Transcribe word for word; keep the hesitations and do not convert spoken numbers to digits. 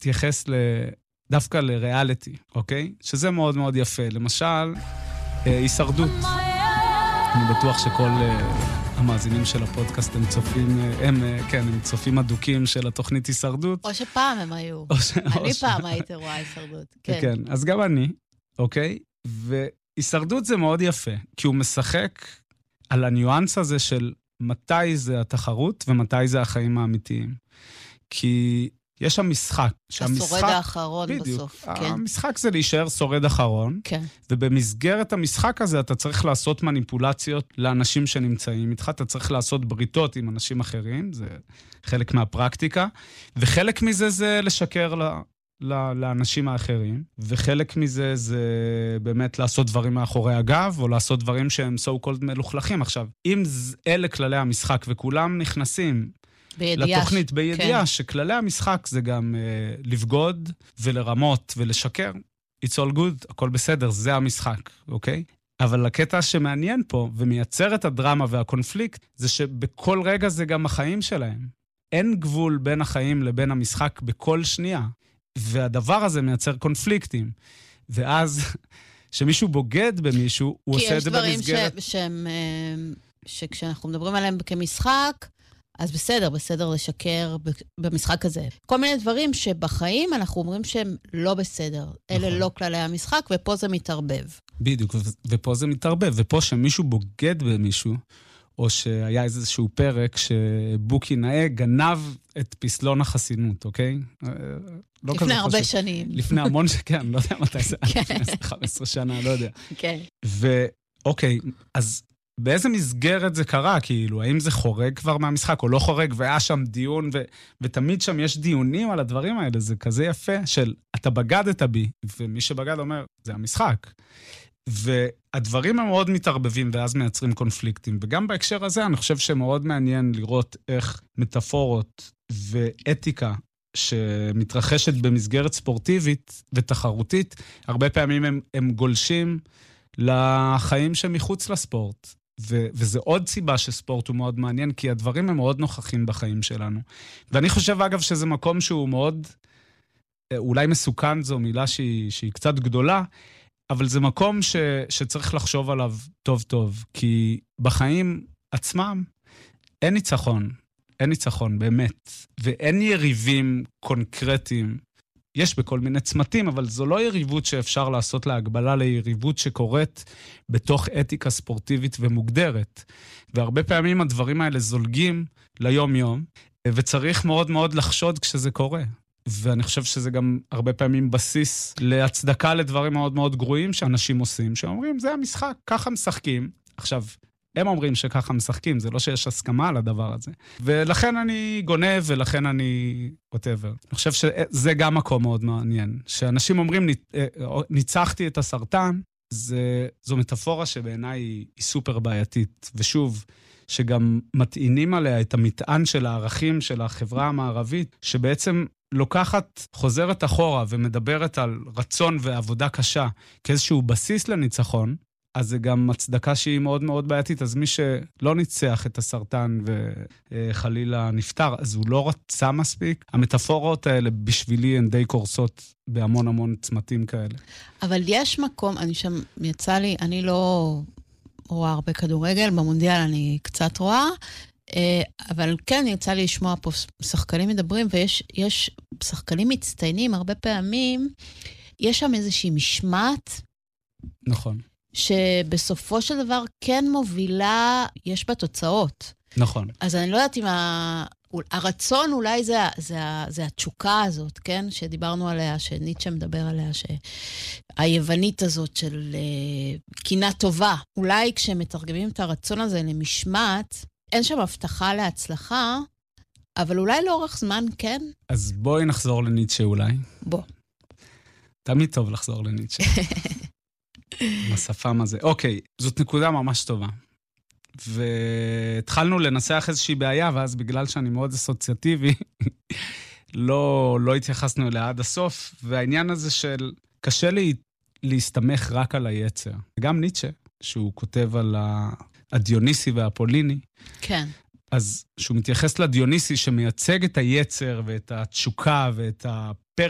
להתייחס דווקא לריאליטי, אוקיי? שזה מאוד מאוד יפה. למשל, הישרדות. אני בטוח שכל המאזינים של הפודקאסט הם צופים, הם, כן, הם צופים אדוקים של התוכנית הישרדות. או שפעם הם היו. ש... אני ש... פעם הייתי רואה הישרדות. כן. כן, אז גם אני, אוקיי? והישרדות זה מאוד יפה, כי הוא משחק על הניואנס הזה של מתי זה התחרות ומתי זה החיים האמיתיים. כי יש שם משחק. השורד האחרון בדיוק, בסוף. כן. המשחק זה להישאר שורד אחרון, כן. ובמסגרת המשחק הזה אתה צריך לעשות מניפולציות לאנשים שנמצאים איתך, אתה צריך לעשות בריתות עם אנשים אחרים, זה חלק מהפרקטיקה, וחלק מזה זה לשקר ל... לאנשים האחרים, וחלק מזה זה באמת לעשות דברים מאחורי הגב, או לעשות דברים שהם so called מלוכלכים. עכשיו, אם אלה כללי המשחק, וכולם נכנסים בידיעה, לתוכנית בידיעה, כן. שכללי המשחק זה גם uh, לבגוד ולרמות ולשקר, it's all good, הכל בסדר, זה המשחק, אוקיי? אבל הקטע שמעניין פה, ומייצר את הדרמה והקונפליקט, זה שבכל רגע זה גם החיים שלהם. אין גבול בין החיים לבין המשחק בכל שנייה. והדבר הזה מייצר קונפליקטים. ואז, שמישהו בוגד במישהו, הוא עושה את זה במסגרת... כי יש דברים ש... שהם, שכשאנחנו מדברים עליהם כמשחק, אז בסדר, בסדר לשקר במשחק הזה. כל מיני דברים שבחיים אנחנו אומרים שהם לא בסדר. אלה לא כללי המשחק, ופה זה מתערבב. בדיוק, ופה זה מתערבב. ופה שמישהו בוגד במישהו, או שהיה איזשהו פרק שבוקי נאה גנב את פסלון החסינות, אוקיי? לא לפני הרבה חושב. שנים. לפני המון שכן, לא יודע מתי זה, לפני חמש עשרה שנה, לא יודע. כן. ואוקיי, אז באיזה מסגרת זה קרה? כאילו, האם זה חורג כבר מהמשחק או לא חורג, והיה שם דיון, ו- ותמיד שם יש דיונים על הדברים האלה, זה כזה יפה, של אתה בגדת בי, ומי שבגד אומר, זה המשחק. והדברים הם מאוד מתערבבים, ואז מייצרים קונפליקטים. וגם בהקשר הזה, אני חושב שמאוד מעניין לראות איך מטאפורות ואתיקה שמתרחשת במסגרת ספורטיבית ותחרותית, הרבה פעמים הם, הם גולשים לחיים שמחוץ לספורט. ו- וזה עוד סיבה שספורט הוא מאוד מעניין, כי הדברים הם מאוד נוכחים בחיים שלנו. ואני חושב, אגב, שזה מקום שהוא מאוד, אולי מסוכן, זו מילה שהיא, שהיא קצת גדולה, אבל זה מקום ש, שצריך לחשוב עליו טוב טוב, כי בחיים עצמם אין ניצחון, אין ניצחון באמת, ואין יריבים קונקרטיים. יש בכל מיני צמתים, אבל זו לא יריבות שאפשר לעשות לה הגבלה ליריבות שקורית בתוך אתיקה ספורטיבית ומוגדרת. והרבה פעמים הדברים האלה זולגים ליום-יום, וצריך מאוד מאוד לחשוד כשזה קורה. ואני חושב שזה גם הרבה פעמים בסיס להצדקה לדברים מאוד מאוד גרועים שאנשים עושים, שאומרים, זה המשחק, ככה משחקים. עכשיו, הם אומרים שככה משחקים, זה לא שיש הסכמה על הדבר הזה. ולכן אני גונב, ולכן אני whatever. אני חושב שזה גם מקום מאוד מעניין. שאנשים אומרים, ניצחתי את הסרטן, זה, זו מטאפורה שבעיניי היא, היא סופר בעייתית. ושוב, שגם מטעינים עליה את המטען של הערכים של החברה המערבית, שבעצם לוקחת, חוזרת אחורה ומדברת על רצון ועבודה קשה כאיזשהו בסיס לניצחון, אז זה גם הצדקה שהיא מאוד מאוד בעייתית. אז מי שלא ניצח את הסרטן וחלילה נפטר, אז הוא לא רצה מספיק. המטאפורות האלה בשבילי הן די קורסות בהמון המון צמתים כאלה. אבל יש מקום, אני שם, יצא לי, אני לא רואה הרבה כדורגל, במונדיאל אני קצת רואה, אבל כן, יצא לי לשמוע פה שחקנים מדברים, ויש יש שחקנים מצטיינים, הרבה פעמים, יש שם איזושהי משמעת. נכון. שבסופו של דבר כן מובילה, יש בה תוצאות. נכון. אז אני לא יודעת אם ה... הרצון אולי זה, זה, זה התשוקה הזאת, כן? שדיברנו עליה, שניטשה מדבר עליה, שהיוונית הזאת של uh, קינה טובה. אולי כשמתרגמים את הרצון הזה למשמעת, אין שם הבטחה להצלחה, אבל אולי לאורך זמן כן. אז בואי נחזור לניטשה אולי. בוא. תמיד טוב לחזור לניטשה. בשפם הזה. אוקיי, זאת נקודה ממש טובה. והתחלנו לנסח איזושהי בעיה, ואז בגלל שאני מאוד אסוציאטיבי, לא, לא התייחסנו אליה עד הסוף, והעניין הזה של קשה לי להסתמך רק על היצר. גם ניטשה, שהוא כותב על הדיוניסי והפוליני, כן. אז שהוא מתייחס לדיוניסי שמייצג את היצר ואת התשוקה ואת